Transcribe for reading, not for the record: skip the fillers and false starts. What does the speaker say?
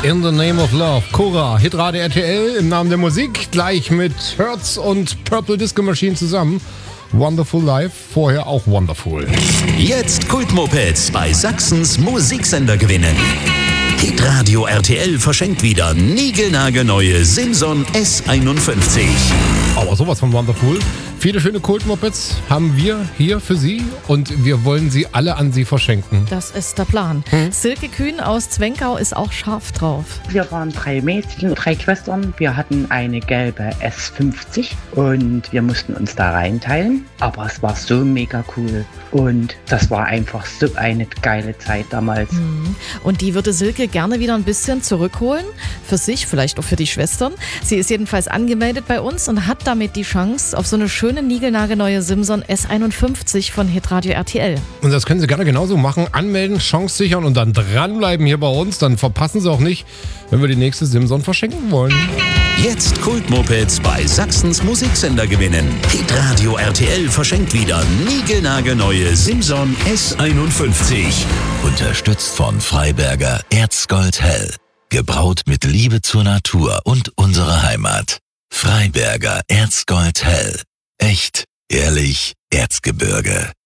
In the Name of Love, Cora, Hitradio RTL im Namen der Musik, gleich mit Hertz und Purple Disco Machine zusammen. Wonderful Life, vorher auch Wonderful. Jetzt Kultmopeds bei Sachsens Musiksender gewinnen. Hitradio RTL verschenkt wieder niegelnagelneue Simson S51. Aber sowas von Wonderful. Viele schöne Kultmopeds haben wir hier für Sie und wir wollen sie alle an Sie verschenken. Das ist der Plan. Silke Kühn aus Zwenkau ist auch scharf drauf. Wir waren 3 Mädchen, 3 Schwestern. Wir hatten eine gelbe S50 und wir mussten uns da reinteilen. Aber es war so mega cool und das war einfach so eine geile Zeit damals. Und die würde Silke gerne wieder ein bisschen zurückholen. Für sich, vielleicht auch für die Schwestern. Sie ist jedenfalls angemeldet bei uns und hat damit die Chance auf so eine schöne niegelnagelneue Simson S51 von Hitradio RTL. Und das können Sie gerne genauso machen. Anmelden, Chance sichern und dann dranbleiben hier bei uns. Dann verpassen Sie auch nicht, wenn wir die nächste Simson verschenken wollen. Jetzt Kultmopeds bei Sachsens Musiksender gewinnen. Hitradio RTL verschenkt wieder niegelnagelneue Simson S51. Unterstützt von Freiberger Erzgold Hell. Gebraut mit Liebe zur Natur und unserer Heimat. Freiberger Erzgold Hell. Echt, ehrlich, Erzgebirge.